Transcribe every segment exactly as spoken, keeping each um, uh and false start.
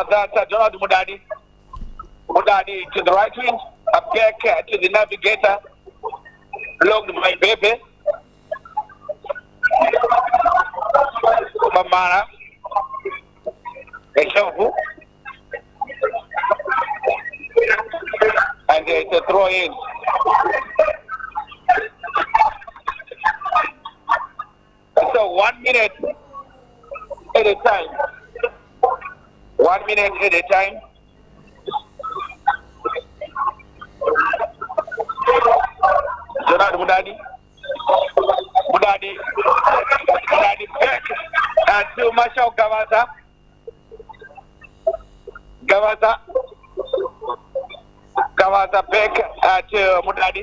that's uh, Donald Mudadi. Mudadi to the right wing, a back uh, to the navigator. Blocked by Bebe. Mamara. Eshofu. And it's a throw in. So one minute at a time. One minute at a time. Jonathan Mudadi. Mudadi. Mudadi back uh, to Marshall Gavaza. Gavaza. Gavaza back uh, to Mudadi.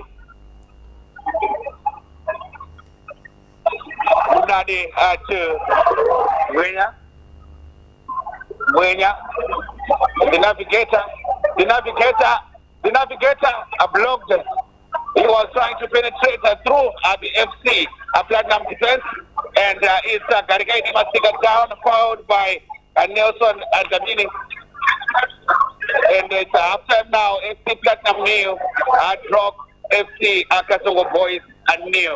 Mudadi uh, to Wenya. Wenya. The navigator. The navigator. The navigator uh, blocked. He was trying to penetrate uh, through uh, the F C uh, Platinum defense, and uh, it's uh, Garigaini Mastika down, followed by uh, Nelson Adamini. And it's uh, half time now. F C Platinum nil, uh, drop F C uh, Kasongo Boys and nil.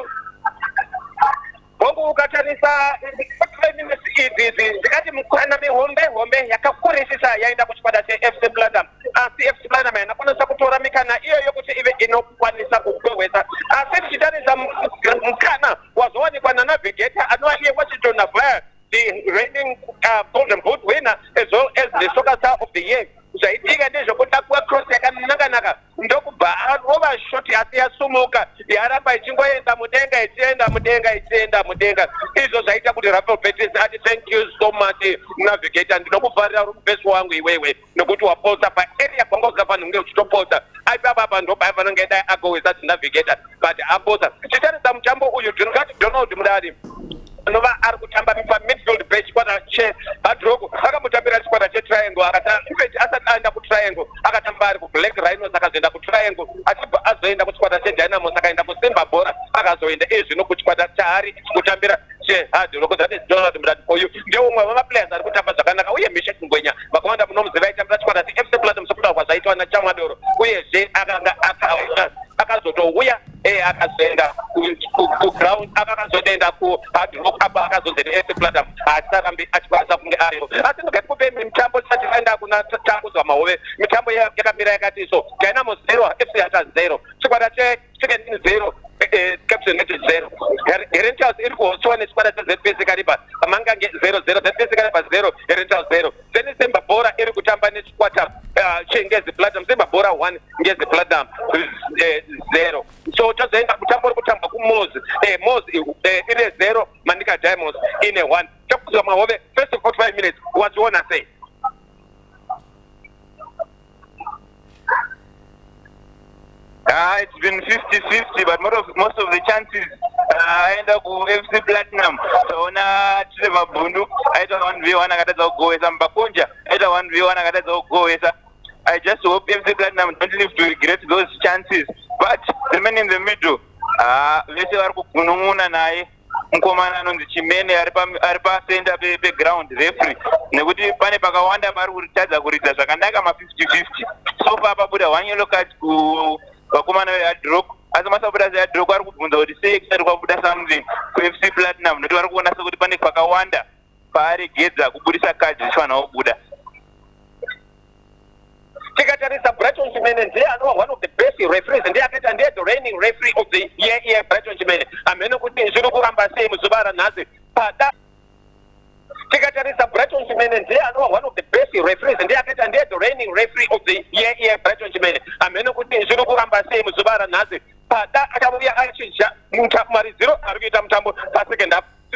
Bongo ukatanisa five minutes hizi zikati mkwana mihombe hombe yakakurisisa yaenda kuchipata cha F C Platinum. Asi F C Platinum anakonesa kutora mikana iyo yokuti ive inokwanisa kukweweza. Asi chitani za mkana wazowani kwa navigator anualie Washington Navire, the reigning uh, Golden Boot winner as well as the soccer star of the year. Zaitika ndizo kutakwa cross yakanaka naka ndoku ba over shot ya sumuka yaramba ichingoenda mudenga ichienda mudenga ichienda mudenga izo zaita kuti Rafael Betis ati thank you so much navigator ndinokufarira rubeso wangu iwewe nokuti waposa pa area kwangu kafana nge uchitoposa aipa baba ndo baba ngenda agoweza navigator but aposa chitani za mtambo uyu Donald Mudadi nova ari kutamba pa midfield bench kwa che Adrogo akamutambira chikwata che triangle akata image asati aenda ku triangle akatamba ari ku Black Rhinos akazoenda ku triangle achibva azoenda ku chikwata che Dynamos akaenda ku Simba Bora akazoenda ezvino ku chikwata chari kutambira che Adrogo zati Donald Mudadi for you ndio umwe wa players ari kutamba zvakanaka uye Misha Ngwenya vakwanda munomuziva itambira chikwata che F C Platinum sokuda kwazaitwa na Chamwadoro uye je akanga aka akazotouya eh akazoenda ku ground akazoenda ku Adrogo apa akazozenda F C Platinum asarambi achikwanisa kunge ariyo asi ngati kupe mitambo satienda kuna tambo za mahove mitambo yakamira yakati so Dynamos zero F C hata zero chikwata che chicken zero eh captain net zero Rentals iri kuhotswa nechikwata cha Z P S Kariba amanga nge zero zero Z P S Kariba zero Rentals zero then Simba Bora iri kutamba nechikwata chengezi Platinum Simba Bora one ngezi Platinum zero so tazoenda mutambo uri kutamba ku Mozi eh Mozi ine zero Manika Diamonds ine one chakuza mahove first forty-five minutes what you wanna say? Uh, it's been fifty fifty, but most of, most of the chances uh, end up with F C Platinum. So na chile mabundu, aita one v one akataza kugoeza Mbakonja, aita one v one akataza kugoeza. I just hope F C Platinum don't live to regret those chances. But remaining in the middle, ah, uh, vese vari kugunun'una naye mukomana anonzi Chimene ari pa center pe ground referee nekuti pane pakawanda pari kuritadza kuridza zvakanaka ma fifty fifty. So far pabuda one yellow card ku vakomana veAdrogo asi masabuda seAdrogo ari kubvunza kuti sei kusati kwabuda something ku F C Platinum nekuti vari kuona sekuti pane pakawanda paaregedza kubudisa kadi zvichifanira kubuda. Tikatarisa Brighton Chimene ndiye anova one of the best referees ndiye akaita ndiye the reigning referee of the year year Brighton Chimene amene kuti zviri kuramba sei muzuva ranhasi pada tikatarisa Brighton Chimene ndiye anova one of the best referees ndiye akaita ndiye the reigning referee of the year year Brighton Chimene amene kuti zviri kuramba sei muzuva ranhasi pada akabuya achinja mutambo zero ari kuita mutambo pa second half